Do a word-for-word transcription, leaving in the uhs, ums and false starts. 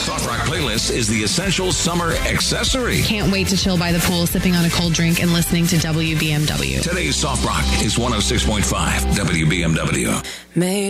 Soft Rock playlist is the essential summer accessory. Can't wait to chill by the pool, sipping on a cold drink and listening to W B M W. Today's Soft Rock is one oh six point five W B M W. Made